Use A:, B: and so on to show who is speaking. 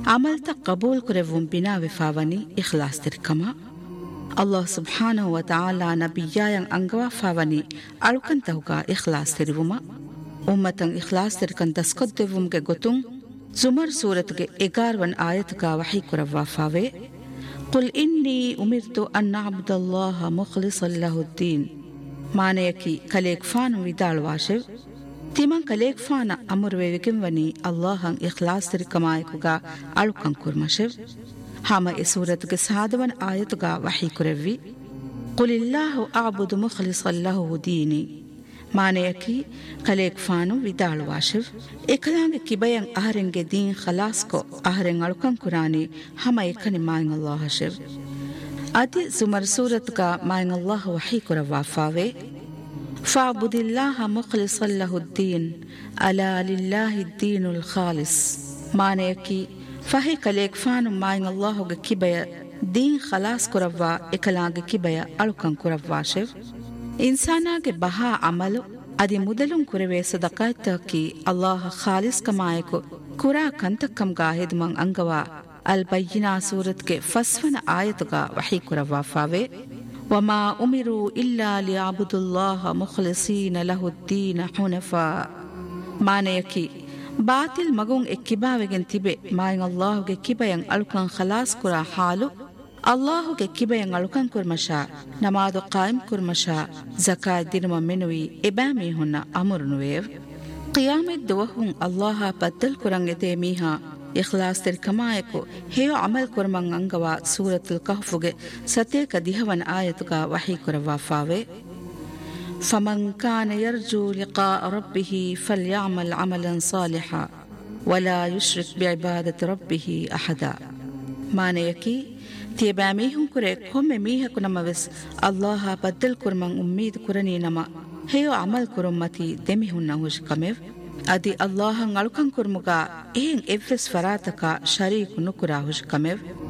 A: ಅಮಲ್ತ ಕಬೂಲ್ ಕುರೆವುಂ ಬಿನಾ ವಿಫಾವನಿ ಇಖ್ಲಾಸ್ ತಿರ್ಕಮ ಅಲ್ಲಾಹ್ ಸುಬ್ಹಾನಹು ವ ತಆಲಾ ನಬಿಯಾಯಂ ಅಂಗವಾ ಫಾವನಿ ಅಳುಕಂತಹುಗ ಇಖ್ಲಾಸ್ ತಿರುವುಮ ಉಮ್ಮತಂ ಇಖ್ಲಾಸ್ ತಿರ್ಕಂ ದಸ್ಕೊದ್ದೆವುಂಗೆ ಗೊತುಂ ಜುಮರ್ ಸೂರತ್ಗೆ 11 ಆಯತ್ಗ ವಹಿ ಕುರವ್ವಾ ಫಾವೆ ಕುಲ್ ಇನ್ನಿ ಉಮಿರ್ತು ಅನ್ ಅಬ್ದುಲ್ಲಾಹ ಮುಖ್ಲಿಸನ್ ಲಹುದ್ದೀನ್ ಮಾನೆಯಕಿ ಕಲೇಕ್ ಫಾನು ವಿದಾಳ್ವಾಶೆವ್ ತಿಮಂ ಕಲೇಕ್ ಫಾನ ಅಮುರ್ವೆ ವಿಕಿಂವನಿ ಅಲ್ಲಾಹಂ ಇಖ್ಲಾಸ್ ತಿರ್ಕಮಾಯಕುಗ ಅಳುಕಂ ಕುರ್ಮಶೆವ್ ಹಾಮ ಈ ಸೂರತ್ಗೆ ಸಾದವನ್ ಆಯತ್ಗ ವಹಿ ಕುರವ್ವಿ ಕುಲಿಲ್ಲಾಹು ಅಅಬುದು ಮುಖ್ಲಿಸನ್ ಲಹು ದೀನಿ ಮಾನೆಯಕಿ ಕಲೇಕ್ ಫಾನು ವಿದಾಳ್ವಾಶೆವ್ ಎಕಲಾಂಗೆ ಕಿಬಯಂ ಅಹರೆಂಗೆ ದೀನ್ ಖಲಾಸ್ಕೊ ಅಹರೆಂ ಅಳುಕಂ ಕುರಾನಿ ಹಮ ಎಕನಿ ಮಾಯಂ ಅಲ್ಲಾಹ ಶೆವ್ ಅದಿ ಜುಮರ್ ಸೂರತ್ಗ ಮಾಯಂ ಅಲ್ಲಾಹ ವಹಿ ಕುರವ್ವಾ ಫಾವೆ ಫಾಬುದಿಲ್ಲಾಹ ಮುಖ್ಲಿಸನ್ ಲಹುದ್ದೀನ್ ಅಲಾ ಲಿಲ್ಲಾಹಿ ದೀನುಲ್ ಖಾಲಿಸ್ ಮಾನೆಯಕಿ ಫಹಿ ಕಲೇಕ್ ಫಾನು ಮಾಯಂ ಅಲ್ಲಾಹುಗೆ ಕಿಬಯ ದೀನ್ ಖಲಾಸ್ ಕುರವ್ವಾ ಎಕಲಾಂಗೆ ಕಿಬಯ ಅಳುಕಂ ಕುರವ್ವಾ ಶೆವ್ ಇನ್ಸಾನಾಗೆ ಬಹಾ ಅಮಲು ಅದಿ ಮುದಲುಂ ಕುರವೆ ಸದಕಾಯ್ತಕಿ ಅಲ್ಲಾಹ ಖಾಲಿಸ್ ಕಮಾಯಕು ಕುರಾ ಕಂತಕ್ಕಂಗಾ ಹಿದ್ಮಂ ಅಂಗವಾ ಅಲ್ ಬಯ್ಯಿನಾ ಸೂರತ್ಗೆ ಫಸ್ವನ ಆಯತುಗ ವಹಿ ಕುರವ್ವಾ ಫಾವೆ ವಮಾ ಉಮಿರು ಇಲ್ಲಾ ಲಿಯಅಬುದುಲ್ಲಾಹ ಮುಖ್ಲಿಸೀನ ಲಹುದ್ದೀನ ಹುನಫಾ ಮಾನೆಯಕಿ ಬಾತಿಲ್ ಮಗುಂ ಎಕ್ಕಿಬಾವೆಗೆನ್ ತಿಬೆ ಮಾಯಂ ಅಲ್ಲಾಹುಗೆ ಕಿಬಯಂ ಅಳುಕಂ ಖಲಾಸ್ ಕುರಾ ಹಾಲು ಅಲ್ಲಾಹುಗೆ ಕಿಬಯಂ ಅಳುಕಂ ಕುರ್ಮಶಾ ನಮಾದು ಕಾಯಿಂ ಕುರ್ಮಶಾ ಜಕಾತ್ ದಿನಮ ಮೆನುವಿ ಎಬಾಮಿ ಹುನ್ನ ಅಮುರುನುವೇವ್ ಕಿಯಾಮೆತ್ ದುವಹುಂ ಅಲ್ಲಾಹ ಬದ್ದಲ್ ಕುರಂಗೆತೆ ಮೀಹಾ ಇಖ್ಲಾಸ್ ತಿರ್ಕಮಾಯಕು ಹೇಯೋ ಅಮಲ್ ಕುರ್ಮಂ ಅಂಗವಾ ಸೂರತುಲ್ ಕಹ್ಫುಗೆ ಸತೇಕ ದಿಹವನ್ ಆಯತುಗ ವಹಿ ಕುರವ್ವಾ ಫಾವೆ ಫಮನ್ ಕಾನ ಯರ್ಜು ಲಿಕಾ ರಬ್ಬಿಹಿ ಫಲ್ಯಅಮಲ್ ಅಮಲನ್ ಸಾಲಿಹಾ ವಲಾ ಯುಶ್ರಿಕ್ ಬಿಇಬಾದತಿ ರಬ್ಬಿಹಿ ಅಹದಾ ಮಾನೆಯಕಿ ತಿಯಬಾ ಮೀಹುಂ ಕುರೆ ಕೊಮ್ಮೆ ಮೀಹಕು ನಮವೆಸ್ ಅಲ್ಲಾಹ ಬದ್ದಲ್ ಕುರ್ಮಂ ಉಮ್ಮೀದ್ ಕುರನಿ ನಮ ಹೇಯೋ ಅಮಲ್ ಕುರುಮ್ಮತಿ ದೆಮಿಹುನ್ನ ಹುಷ್ಕಮೆವ್ ಅದಿ ಅಲ್ಲಾಹಂ ಅಳುಕಂ ಕುರ್ಮುಗ ಏನ್ ಎವ್ವೆಸ್ ಫರಾತಕ ಶರೀಕು ನುಕುರಾ ಹುಷ್ಕಮೆವ್